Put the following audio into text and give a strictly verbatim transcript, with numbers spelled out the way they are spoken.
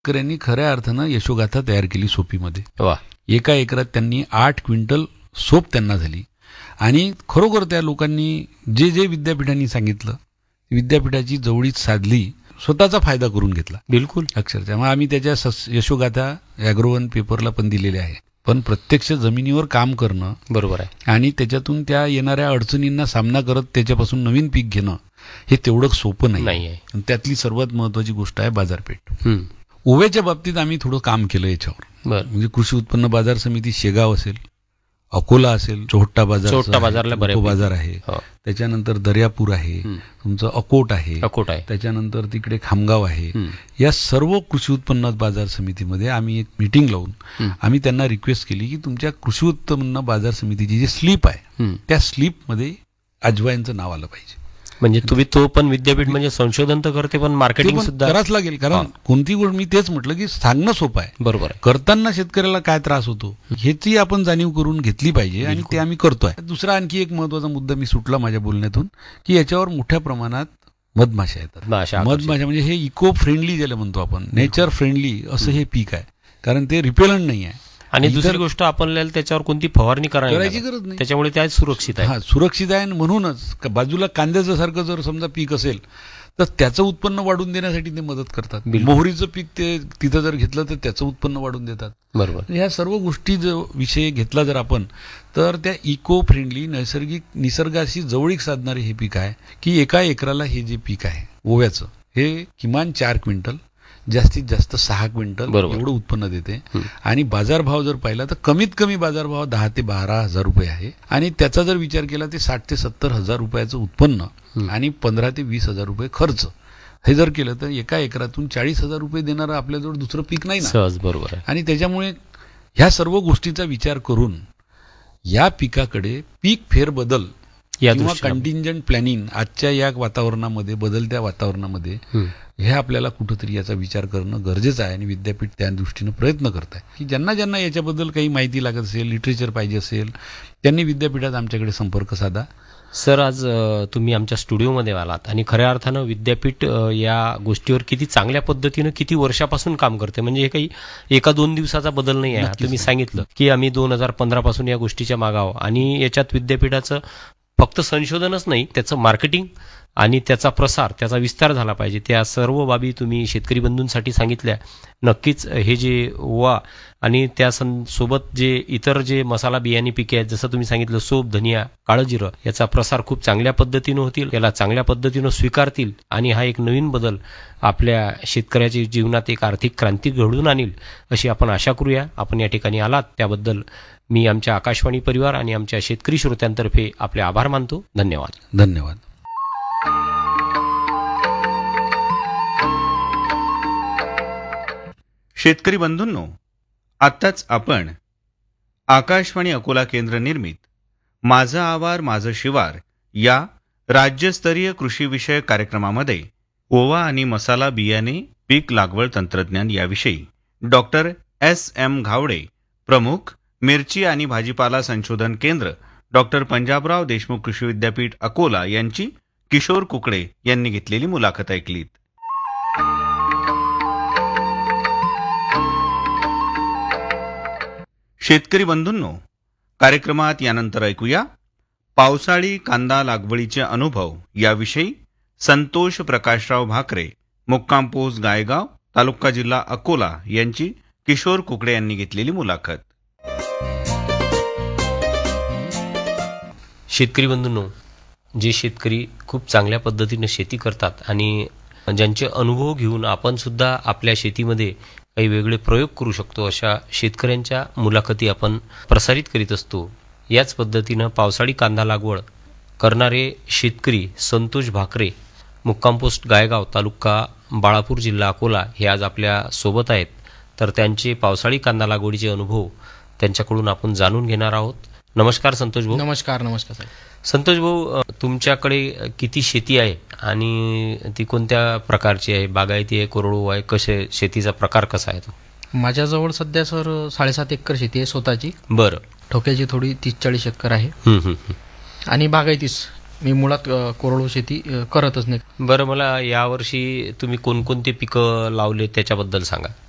शेतकऱ्यांनी खऱ्या अर्थानं यशोगाथा तयार केली सोपीमध्ये. वा. एका एकरात त्यांनी आठ क्विंटल सोप त्यांना झाली. आणि खरोखर त्या लोकांनी जे जे विद्यापीठांनी सांगितलं विद्यापीठाची जवळीक साधली, स्वतःचा फायदा करून घेतला. बिलकुल अक्षरशः. मग आम्ही त्याच्या यशोगाथा ॲग्रोवन पेपरला पण दिलेले आहे. पण प्रत्यक्ष जमिनीवर काम करणं बरोबर आहे आणि त्याच्यातून त्या येणाऱ्या अडचणींना सामना करत त्याच्यापासून नवीन पीक घेणं हे तेवढं सोपं नाही आहे. त्यातली सर्वात महत्वाची गोष्ट आहे बाजारपेठ. ओव्याच्या बाबतीत आम्ही थोडं काम केलं याच्यावर. म्हणजे कृषी उत्पन्न बाजार समिती शेगाव असेल, अकोला असेल, चोहट्टा बाजार चोहट्टा बाजारला बाजार आहे, त्याच्यानंतर दर्यापूर आहे, तुमचं अकोट आहे, अकोट आहे, त्याच्यानंतर तिकडे खामगाव आहे. या सर्व कृषी उत्पन्न बाजार समितीमध्ये आम्ही एक मीटिंग लावून आम्ही त्यांना रिक्वेस्ट केली की तुमच्या कृषी उत्पन्न बाजार समितीची जी स्लीप आहे त्या स्लीपमध्ये अजवाईनचं नाव आलं पाहिजे. म्हणजे तुम्ही तो पण विद्यापीठ म्हणजे संशोधन तर करते पण मार्केटिंग सुद्धा करावंच लागेल. कारण कोणती गोष्ट मी तेच म्हटलं की सांगणं सोपं आहे, बरोबर आहे. करताना शेतकऱ्याला काय त्रास होतो ह्याची आपण जाणीव करून घेतली पाहिजे आणि ते आम्ही करतोय. दुसरा आणखी एक महत्वाचा मुद्दा मी सुटला माझ्या बोलण्यातून की याच्यावर मोठ्या प्रमाणात मधमाशा येतात. मधमाशा म्हणजे हे इको फ्रेंडली ज्याला म्हणतो आपण, नेचर फ्रेंडली असं हे पीक आहे. कारण ते रिपेलंट नाही आहे. आणि दुसरी गोष्ट आपल्याला त्याच्यावर कोणती फवारणी करायची गरज नाही, त्याच्यामुळे ते सुरक्षित आहे. हा सुरक्षित आहे. म्हणूनच बाजूला कांद्याचं सारखं जर समजा पीक असेल तर त्याचं उत्पन्न वाढून देण्यासाठी ते मदत करतात. मोहरीचं पीक ते तिथं जर घेतलं तर त्याचं उत्पन्न वाढून देतात. बरोबर. ह्या सर्व गोष्टी जो विषय घेतला जर आपण तर त्या इको फ्रेंडली नैसर्गिक निसर्गाशी जवळीक साधणारे हे पीक आहे की एका एकराला हे जे पीक आहे ओव्याचं हे किमान चार क्विंटल जास्तीत जास्त सहा क्विंटल एवढं उत्पन्न देते. आणि बाजारभाव जर पाहिला तर कमीत कमी बाजारभाव दहा ते बारा हजार रुपये आहे. आणि त्याचा जर विचार केला ते साठ ते सत्तर हजार रुपयाचं उत्पन्न आणि पंधरा ते वीस हजार रुपये खर्च हे जर केलं तर एका एकरातून चाळीस हजार रुपये देणारं आपल्याजवळ दुसरं पीक नाही ना. बरोबर आहे. आणि त्याच्यामुळे ह्या सर्व गोष्टीचा विचार करून या पिकाकडे पीक फेरबदल किंवा कंटिंजंट प्लॅनिंग आजच्या या वातावरणामध्ये बदलत्या वातावरणामध्ये हे आपल्याला कुठंतरी याचा विचार करणं गरजेचं आहे. आणि विद्यापीठ त्या दृष्टीनं प्रयत्न करत आहे की ज्यांना ज्यांना याच्याबद्दल काही माहिती लागत असेल, लिटरेचर पाहिजे असेल, त्यांनी विद्यापीठात आमच्याकडे संपर्क साधा. सर, आज तुम्ही आमच्या स्टुडिओमध्ये आलात आणि खऱ्या अर्थानं विद्यापीठ या गोष्टीवर किती चांगल्या पद्धतीनं किती वर्षापासून काम करते. म्हणजे हे काही एका दोन दिवसाचा बदल नाही आहे. तुम्ही सांगितलं की आम्ही दोन हजार पंधरा पासून या गोष्टीच्या मागावं आणि याच्यात विद्यापीठाचं फक्त संशोधनच नाही, त्याचं मार्केटिंग आणि त्याचा प्रसार, त्याचा विस्तार झाला पाहिजे. त्या सर्व बाबी तुम्ही शेतकरी बंधूंसाठी सांगितल्या. नक्कीच हे जे ओवा आणि त्या सोबत जे इतर जे मसाला बियाणी पिके आहेत, जसं तुम्ही सांगितलं सोप, धनिया, काळं जिरं, याचा प्रसार खूप चांगल्या पद्धतीनं होतील, याला चांगल्या पद्धतीनं स्वीकारतील आणि हा एक नवीन बदल आपल्या शेतकऱ्याच्या जीवनात एक आर्थिक क्रांती घडवून आणील अशी आपण आशा करूया. आपण या ठिकाणी आलात त्याबद्दल मी आमच्या आकाशवाणी परिवार आणि आमच्या शेतकरी श्रोत्यांतर्फे आपले आभार मानतो. धन्यवाद. धन्यवाद. शेतकरी बंधूंनो, आत्ताच आपण आकाशवाणी अकोला केंद्र निर्मित माझं आवार माझं शिवार या राज्यस्तरीय कृषीविषयक कार्यक्रमामध्ये ओवा आणि मसाला बियाणे पीक लागवड तंत्रज्ञान याविषयी डॉक्टर एस एम घावडे, प्रमुख मिरची आणि भाजीपाला संशोधन केंद्र, डॉक्टर पंजाबराव देशमुख कृषी विद्यापीठ अकोला यांची किशोर कुकडे यांनी घेतलेली मुलाखत ऐकलीत. शेतकरी बंधूंनो, कार्यक्रमात यानंतर ऐकूया पावसाळी कांदा लागवडीचे अनुभव याविषयी संतोष प्रकाशराव भाकरे, मुक्काम पोस्ट गायगाव, तालुका जिल्हा अकोला यांची किशोर कुकडे यांनी घेतलेली मुलाखत. शेतकरी बंधूंनो, जे शेतकरी खूप चांगल्या पद्धतीने शेती करतात आणि ज्यांचे अनुभव घेऊन आपण सुद्धा आपल्या शेतीमध्ये काही वेगळे प्रयोग करू शकतो, अशा शेतकऱ्यांच्या मुलाखती आपण प्रसारित करीत असतो. याच पद्धतीनं पावसाळी कांदा लागवड करणारे शेतकरी संतोष भाकरे, मुक्काम पोस्ट गायगाव, तालुका बाळापूर, जिल्हा अकोला हे आज आपल्या सोबत आहेत. तर त्यांचे पावसाळी कांदा लागवडीचे अनुभव त्यांच्याकडून आपण जाणून घेणार आहोत. नमस्कार संतोष भाऊ. नमस्कार. नमस्कार साहेब. संतोष भाऊ, तुमच्याकडे किती शेती आहे आणि ती कोणत्या प्रकारची आहे? बागायती आहे, कोरडवाहू आहे, कसे शेतीचा प्रकार कसा आहे तो? माझ्याजवळ सध्या सर साडेसात एकर शेती आहे स्वतःची. बरं. ठोक्याची थोडी तीस चाळीस एकर आहे. हम्म, हम्म. आणि बागायतीच, मी मुळात कोरडवाहू शेती करतच नाही. बरं, मला यावर्षी तुम्ही कोणकोणती पिकं लावले त्याच्याबद्दल सांगा.